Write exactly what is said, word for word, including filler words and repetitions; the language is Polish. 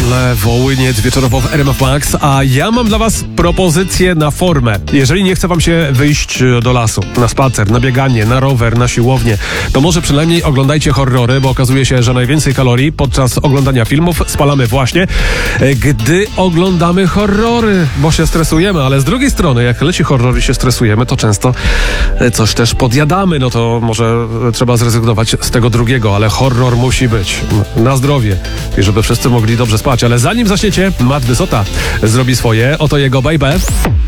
Dole, Wołyniec, wieczorowo w R M F Max, a ja mam dla was propozycję na formę. Jeżeli nie chce wam się wyjść do lasu, na spacer, na bieganie, na rower, na siłownię, to może przynajmniej oglądajcie horrory, bo okazuje się, że najwięcej kalorii podczas oglądania filmów spalamy właśnie, gdy oglądamy horrory, bo się stresujemy, ale z drugiej strony, jak leci horror i się stresujemy, to często coś też podjadamy, no to może trzeba zrezygnować z tego drugiego, ale horror musi być na zdrowie i żeby wszyscy mogli dobrze spać. Ale zanim zaczniecie, Matt Wysota zrobi swoje. Oto jego Baby.